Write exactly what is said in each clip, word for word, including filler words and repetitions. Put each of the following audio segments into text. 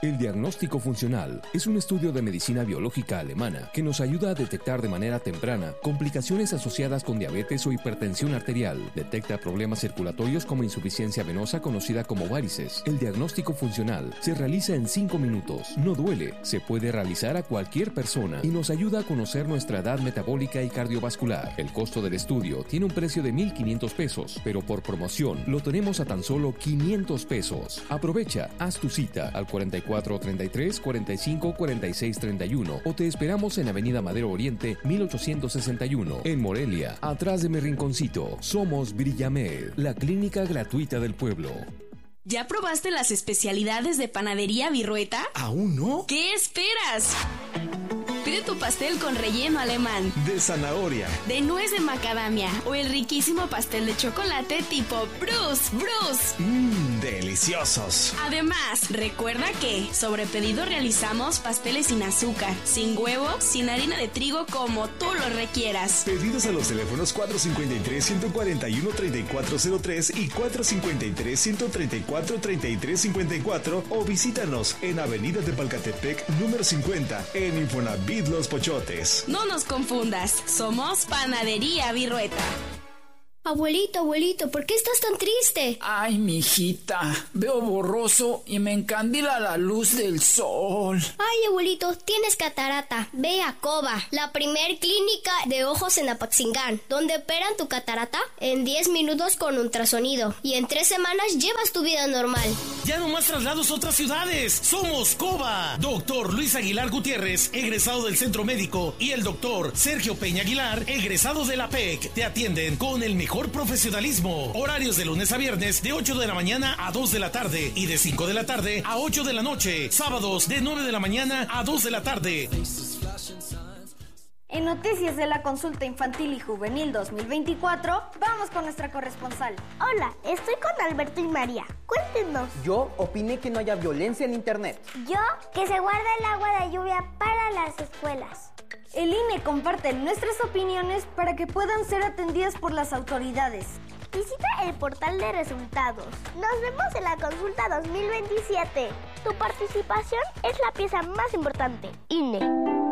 El diagnóstico funcional es un estudio de medicina biológica alemana que nos ayuda a detectar de manera temprana complicaciones asociadas con diabetes o hipertensión arterial. Detecta problemas circulatorios como insuficiencia venosa conocida como varices. El diagnóstico funcional se realiza en cinco minutos. No duele, se puede realizar a cualquier persona y nos ayuda a conocer nuestra edad metabólica y cardiovascular. El costo del estudio tiene un precio de mil quinientos pesos, pero por promoción lo tenemos a tan solo quinientos pesos. Aprovecha, haz tu cita al cuarenta y cuatro treinta y tres cuarenta y cinco cuarenta y seis treinta y uno o te esperamos en Avenida Madero Oriente mil ochocientos sesenta y uno en Morelia, atrás de mi rinconcito. Somos Brillamed, la clínica gratuita del pueblo. ¿Ya probaste las especialidades de Panadería Virrueta? ¿Aún no? ¿Qué esperas? Pide tu pastel con relleno alemán, de zanahoria, de nuez de macadamia o el riquísimo pastel de chocolate tipo Bruce, Bruce. Mmm, deliciosos. Además, recuerda que sobre pedido realizamos pasteles sin azúcar, sin huevo, sin harina de trigo, como tú lo requieras. Pedidos a los teléfonos cuatro cinco tres, uno cuatro uno, tres cuatro cero tres y cuatro cinco tres, uno tres cuatro, tres tres cinco cuatro o visítanos en Avenida de Palcatepec número cincuenta en Infonavit Los Pochotes. No nos confundas, somos Panadería Virrueta. Abuelito, abuelito, ¿por qué estás tan triste? Ay, mijita, veo borroso y me encandila la luz del sol. Ay, abuelito, tienes catarata. Ve a Coba, la primer clínica de ojos en Apatzingán, donde operan tu catarata en diez minutos con ultrasonido. Y en tres semanas llevas tu vida normal. Ya no más traslados a otras ciudades. Somos Coba. Doctor Luis Aguilar Gutiérrez, egresado del Centro Médico, y el doctor Sergio Peña Aguilar, egresado de la P E C. Te atienden con el mejor profesionalismo. Horarios de lunes a viernes de ocho de la mañana a dos de la tarde y de cinco de la tarde a ocho de la noche. Sábados de nueve de la mañana a dos de la tarde. En noticias de la consulta infantil y juvenil dos mil veinticuatro, vamos con nuestra corresponsal. Hola, estoy con Alberto y María. Cuéntenos. Yo opiné que no haya violencia en internet. Yo, que se guarda el agua de lluvia para las escuelas. El I N E comparte nuestras opiniones para que puedan ser atendidas por las autoridades. Visita el portal de resultados. Nos vemos en la consulta dos mil veintisiete. Tu participación es la pieza más importante. I N E.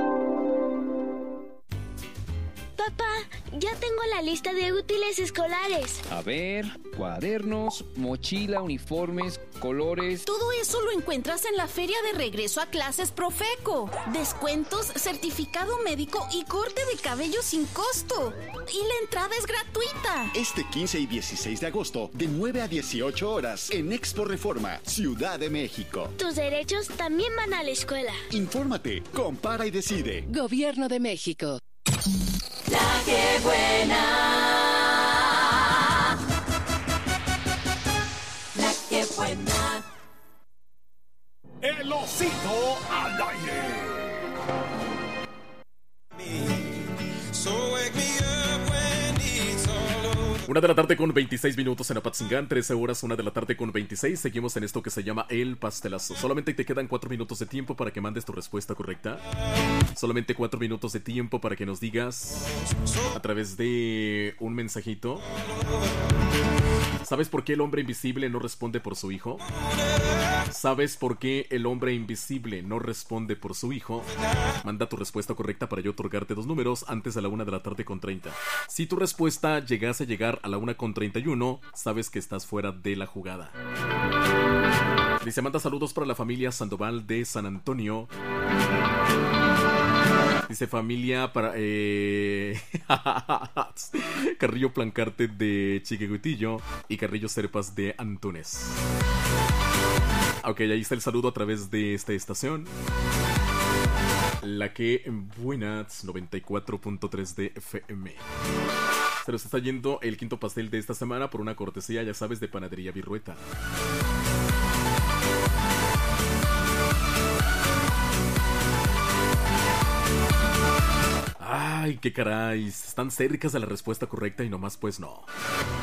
Papá, ya tengo la lista de útiles escolares. A ver, cuadernos, mochila, uniformes, colores. Todo eso lo encuentras en la feria de regreso a clases Profeco. Descuentos, certificado médico y corte de cabello sin costo. Y la entrada es gratuita. Este quince y dieciséis de agosto, de nueve a dieciocho horas, en Expo Reforma, Ciudad de México. Tus derechos también van a la escuela. Infórmate, compara y decide. Gobierno de México. La que buena. La que buena. El osito al aire. Una de la tarde con veintiséis minutos en Apatzingán, trece horas, una de la tarde con veintiséis. Seguimos en esto que se llama El Pastelazo. Solamente te quedan cuatro minutos de tiempo para que mandes tu respuesta correcta. Solamente cuatro minutos de tiempo para que nos digas a través de un mensajito. ¿Sabes por qué el hombre invisible no responde por su hijo? ¿Sabes por qué el hombre invisible no responde por su hijo? Manda tu respuesta correcta para yo otorgarte dos números antes de la una de la tarde con treinta. Si tu respuesta llegase a llegar a la una con treinta y uno, sabes que estás fuera de la jugada. Dice, manda saludos para la familia Sandoval de San Antonio. Dice, familia para... Eh... Carrillo Plancarte de Chiquihuitillo y Carrillo Serpas de Antunes. Ok, ahí está el saludo a través de esta estación. La que buenas noventa y cuatro punto tres de F M. Se nos está yendo el quinto pastel de esta semana por una cortesía, ya sabes, de Panadería Virrueta. Ay, qué caray, están cerca de la respuesta correcta y nomás pues no.